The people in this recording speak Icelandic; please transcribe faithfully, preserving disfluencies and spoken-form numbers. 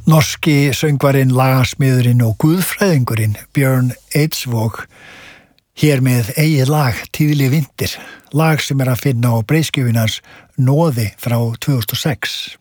Norski söngvarinn, lagasmiðurinn og guðfræðingurinn Björn Eidsvåg hér með eigið lag Tíðli vindir, lag sem er að finna á breiðskjöfunni hans Nóði frá tvö þúsund og sex.